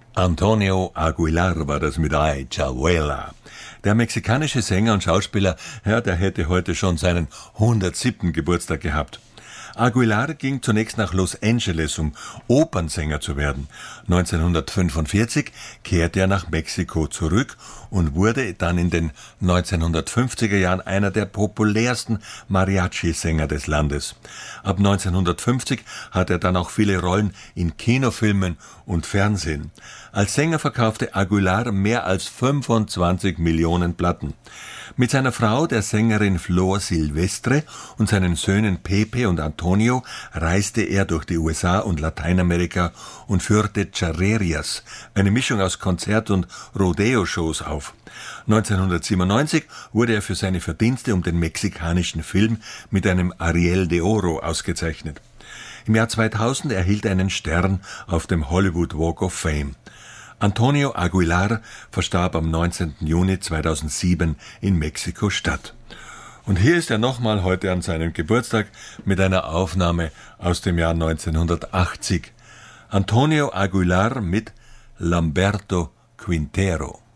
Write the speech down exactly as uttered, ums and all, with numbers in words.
Antonio Aguilar war das mit Ay Chabuela. Der mexikanische Sänger und Schauspieler, ja, der hätte heute schon seinen hundertsiebten Geburtstag gehabt. Aguilar ging zunächst nach Los Angeles, um Opernsänger zu werden. neunzehnhundertfünfundvierzig kehrte er nach Mexiko zurück und wurde dann in den neunzehnhundertfünfziger Jahren einer der populärsten Mariachi-Sänger des Landes. Ab neunzehnhundertfünfzig hat er dann auch viele Rollen in Kinofilmen und Fernsehen. Als Sänger verkaufte Aguilar mehr als fünfundzwanzig Millionen Platten. Mit seiner Frau, der Sängerin Flor Silvestre, und seinen Söhnen Pepe und Antonio reiste er durch die U S A und Lateinamerika und führte Charrerias, eine Mischung aus Konzert- und Rodeo-Shows auf. neunzehnhundertsiebenundneunzig wurde er für seine Verdienste um den mexikanischen Film mit einem Ariel de Oro ausgezeichnet. Im Jahr zweitausend erhielt er einen Stern auf dem Hollywood Walk of Fame. Antonio Aguilar verstarb am neunzehnten Juni zweitausendsieben in Mexiko-Stadt. Und hier ist er nochmal heute an seinem Geburtstag mit einer Aufnahme aus dem Jahr neunzehnhundertachtzig. Antonio Aguilar mit Lamberto Quintero.